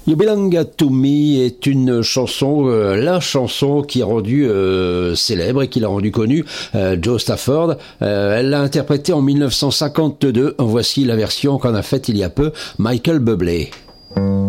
You Belong to Me est une chanson, la chanson qui est rendue célèbre et qui l'a rendue connue, Joe Stafford. Elle l'a interprétée en 1952. Voici la version qu'en a faite il y a peu Michael Bublé.